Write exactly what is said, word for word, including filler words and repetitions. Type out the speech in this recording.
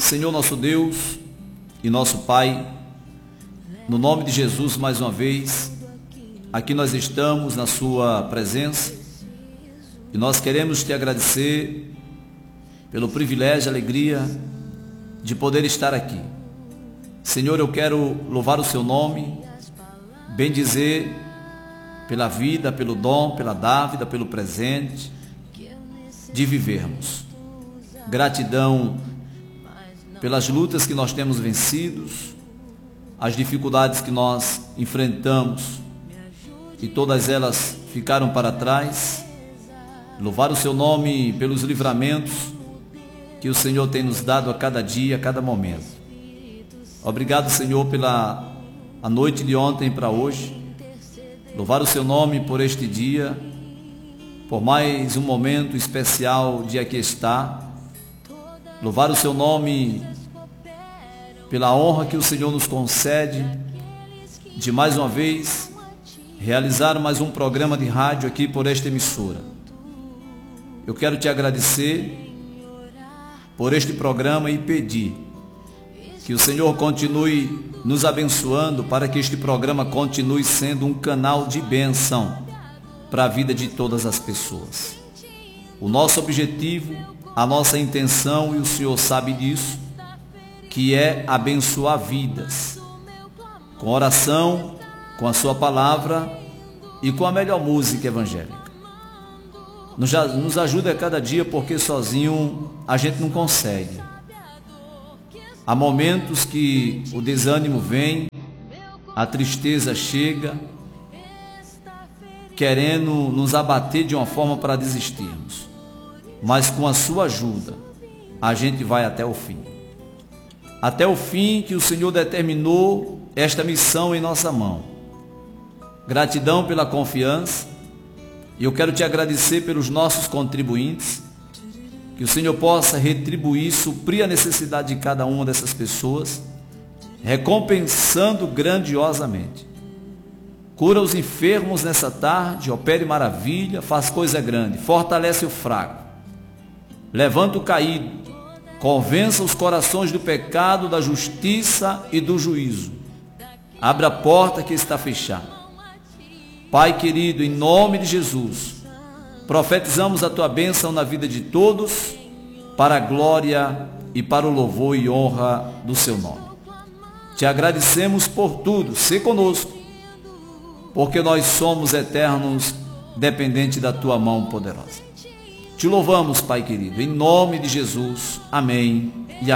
Senhor nosso Deus e nosso Pai, no nome de Jesus, mais uma vez, aqui nós estamos na Sua presença e nós queremos te agradecer pelo privilégio e alegria de poder estar aqui. Senhor, eu quero louvar o Seu nome, bendizer pela vida, pelo dom, pela dávida, pelo presente de vivermos. Gratidão pelas lutas que nós temos vencidos, as dificuldades que nós enfrentamos e todas elas ficaram para trás. Louvar o Seu nome pelos livramentos que o Senhor tem nos dado a cada dia, a cada momento. Obrigado, Senhor, pela a noite de ontem para hoje. Louvar o Seu nome por este dia, por mais um momento especial de aqui estar. Louvar o Seu nome pela honra que o Senhor nos concede de mais uma vez realizar mais um programa de rádio aqui por esta emissora. Eu quero te agradecer por este programa e pedir que o Senhor continue nos abençoando para que este programa continue sendo um canal de bênção para a vida de todas as pessoas. O nosso objetivo, a nossa intenção, e o Senhor sabe disso, que é abençoar vidas, com oração, com a Sua palavra e com a melhor música evangélica. Nos, nos ajude a cada dia, porque sozinho a gente não consegue. Há momentos que o desânimo vem, a tristeza chega, querendo nos abater de uma forma para desistirmos. Mas com a Sua ajuda, a gente vai até o fim. Até o fim que o Senhor determinou esta missão em nossa mão. Gratidão pela confiança. E eu quero te agradecer pelos nossos contribuintes. Que o Senhor possa retribuir, suprir a necessidade de cada uma dessas pessoas, recompensando grandiosamente. Cura os enfermos nessa tarde, opere maravilha, faz coisa grande, fortalece o fraco, levanta o caído, convença os corações do pecado, da justiça e do juízo. Abra a porta que está fechada. Pai querido, em nome de Jesus, profetizamos a Tua bênção na vida de todos, para a glória e para o louvor e honra do Seu nome. Te agradecemos por tudo, sê conosco, porque nós somos eternos, dependentes da Tua mão poderosa. Te louvamos, Pai querido, em nome de Jesus. Amém